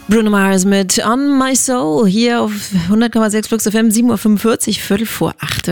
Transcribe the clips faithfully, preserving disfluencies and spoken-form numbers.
Bruno Mars mit On My Soul hier auf hundert Komma sechs Flux F M, sieben Uhr fünfundvierzig, Viertel vor acht.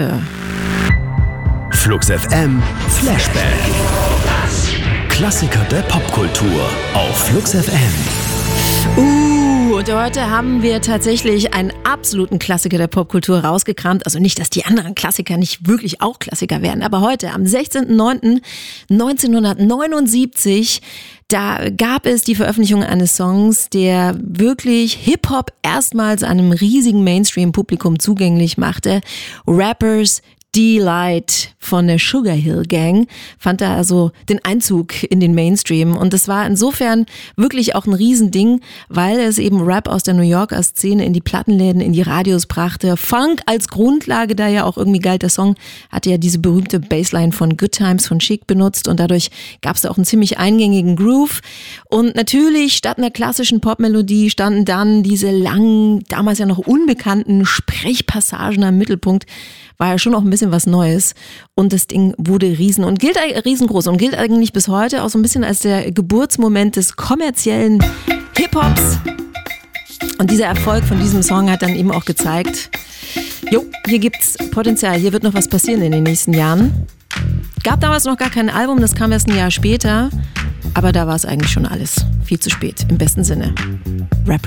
Flux F M Flashback. Klassiker der Popkultur auf Flux F M. Uh, und heute haben wir tatsächlich einen absoluten Klassiker der Popkultur rausgekramt. Also nicht, dass die anderen Klassiker nicht wirklich auch Klassiker werden, aber heute, am sechzehnten neunten neunzehnhundertneunundsiebzig, da gab es die Veröffentlichung eines Songs, der wirklich Hip-Hop erstmals einem riesigen Mainstream-Publikum zugänglich machte. Rappers Delight von der Sugar Hill Gang fand da also den Einzug in den Mainstream, und das war insofern wirklich auch ein Riesending, weil es eben Rap aus der New Yorker Szene in die Plattenläden, in die Radios brachte. Funk als Grundlage, da ja auch irgendwie galt. Der Song hatte ja diese berühmte Bassline von Good Times von Chic benutzt, und dadurch gab es da auch einen ziemlich eingängigen Groove. Und natürlich statt einer klassischen Popmelodie standen dann diese langen, damals ja noch unbekannten Sprechpassagen am Mittelpunkt. War ja schon auch ein bisschen was Neues, und das Ding wurde riesen und gilt riesengroß und gilt eigentlich bis heute auch so ein bisschen als der Geburtsmoment des kommerziellen Hip-Hops. Und dieser Erfolg von diesem Song hat dann eben auch gezeigt, jo, hier gibt's Potenzial, hier wird noch was passieren in den nächsten Jahren. Gab damals noch gar kein Album, das kam erst ein Jahr später, aber da war es eigentlich schon alles viel zu spät, im besten Sinne. Rap